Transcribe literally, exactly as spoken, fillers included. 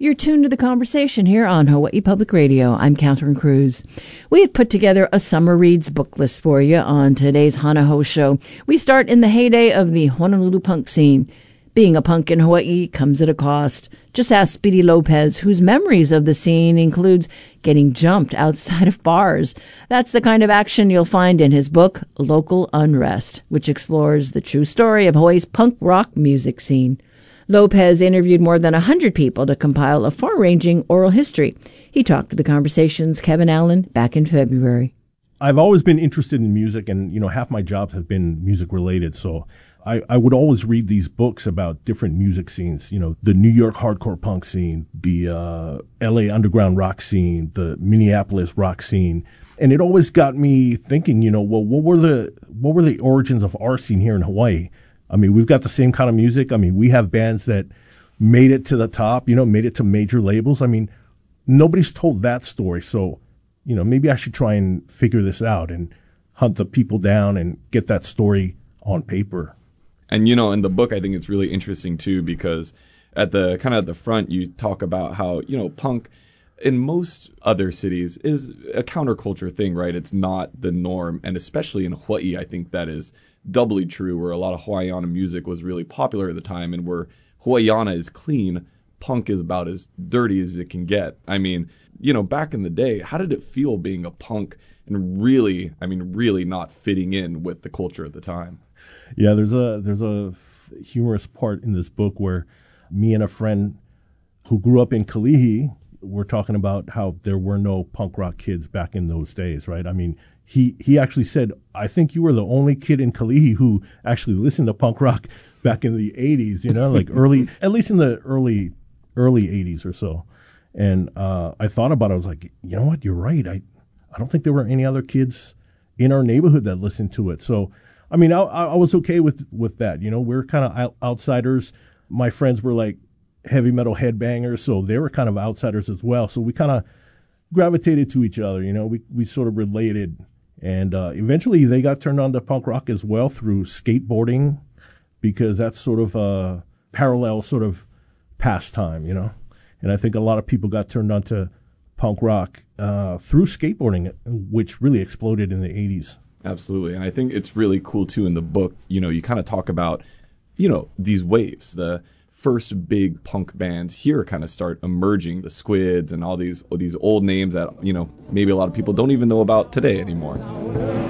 You're tuned to The Conversation here on Hawaii Public Radio. I'm Catherine Cruz. We have put together a summer reads book list for you on today's Hana Hou Show. We start in the heyday of the Honolulu punk scene. Being a punk in Hawaii comes at a cost. Just ask Speedy Lopez, whose memories of the scene includes getting jumped outside of bars. That's the kind of action you'll find in his book, Local Unrest, which explores the true story of Hawaii's punk rock music scene. Lopez interviewed more than one hundred people to compile a far-ranging oral history. He talked to The Conversation's Kevin Allen back in February. I've always been interested in music, and, you know, half my jobs have been music-related, so I, I would always read these books about different music scenes, you know, the New York hardcore punk scene, the uh, L A underground rock scene, the Minneapolis rock scene. And it always got me thinking, you know, well, what were the what were the origins of our scene here in Hawaii? I mean, we've got the same kind of music. I mean, we have bands that made it to the top, you know, made it to major labels. I mean, nobody's told that story. So, you know, maybe I should try and figure this out and hunt the people down and get that story on paper. And, you know, in the book, I think it's really interesting, too, because at the kind of at the front, you talk about how, you know, punk in most other cities is a counterculture thing, right? It's not the norm. And especially in Hawaii, I think that is doubly true, where a lot of Hawaiiana music was really popular at the time, and where Hawaiiana is clean, punk is about as dirty as it can get. I mean, you know, back in the day, how did it feel being a punk and really, I mean, really not fitting in with the culture at the time? Yeah, there's a there's a f- humorous part in this book where me and a friend who grew up in Kalihi were talking about how there were no punk rock kids back in those days, right? I mean, he he actually said, I think you were the only kid in Kalihi who actually listened to punk rock back in the eighties, you know, like early, at least in the early early eighties or so. And uh, I thought about it. I was like, you know what? You're right. I, I don't think there were any other kids in our neighborhood that listened to it. So, I mean, I, I was okay with, with that. You know, we're kind of out, outsiders. My friends were like heavy metal headbangers, so they were kind of outsiders as well. So we kind of gravitated to each other. You know, we, we sort of related. And uh, eventually they got turned on to punk rock as well through skateboarding, because that's sort of a parallel sort of pastime, you know. And I think a lot of people got turned on to punk rock uh, through skateboarding, which really exploded in the eighties. Absolutely. And I think it's really cool, too, in the book, you know, you kind of talk about, you know, these waves, the first big punk bands here kind of start emerging, the Squids and all these all these old names that, you know, maybe a lot of people don't even know about today anymore.